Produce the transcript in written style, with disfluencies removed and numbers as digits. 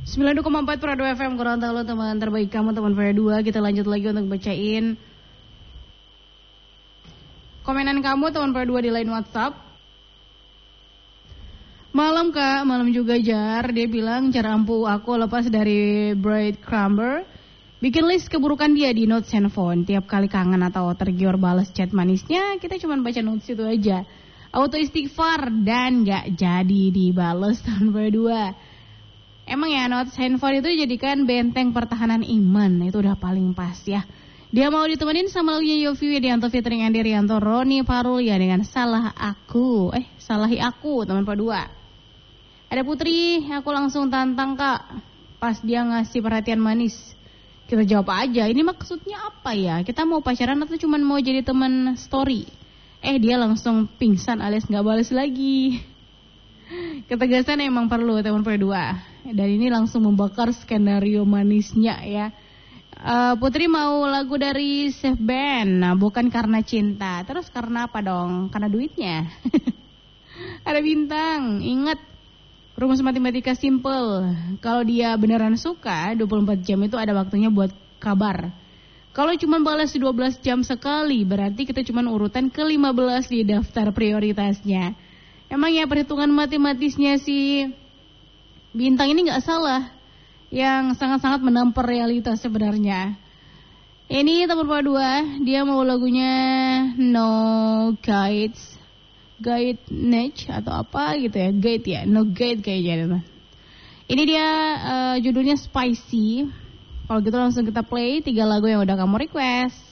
92,4 Prado FM Gorontalo, teman terbaik kamu, teman VA2. Kita lanjut lagi untuk bacain komenan kamu, teman VA2 di line WhatsApp. Malam Kak, malam juga Jar. Dia bilang cara ampuh aku lepas dari breadcrumber, bikin list keburukan dia di notes handphone. Tiap kali kangen atau tergiur balas chat manisnya, kita cuma baca notes itu aja. Auto istighfar dan gak jadi dibales, teman VA2. Emang ya notes handphone itu jadikan benteng pertahanan iman. Itu udah paling pas ya. Dia mau ditemenin sama lagunya Yovie Widianto featuring Andi Rianto, Roni Parul ya dengan Salahi Aku, teman Pak 2. Ada Putri, aku langsung tantang Kak. Pas dia ngasih perhatian manis. Kita jawab aja, ini maksudnya apa ya? Kita mau pacaran atau cuma mau jadi teman story? Dia langsung pingsan alias gak balas lagi. Ketegasan emang perlu, teman Pak 2. Dan ini langsung membakar skenario manisnya ya. Putri mau lagu dari Chef Ben. Nah, bukan karena cinta. Terus karena apa dong? Karena duitnya. Ada Bintang. Ingat, rumus matematika simple. Kalau dia beneran suka, 24 jam itu ada waktunya buat kabar. Kalau cuma balas 12 jam sekali, berarti kita cuma urutan ke-15 di daftar prioritasnya. Emang ya perhitungan matematisnya si Bintang ini gak salah, yang sangat-sangat menampar realitas sebenarnya. Ini teman Pak 2, dia mau lagunya No Guides, Guide Niche atau apa gitu ya, Guide ya, No Guide kayaknya teman. Ini dia judulnya Spicy. Kalau gitu langsung kita play 3 lagu yang udah kamu request.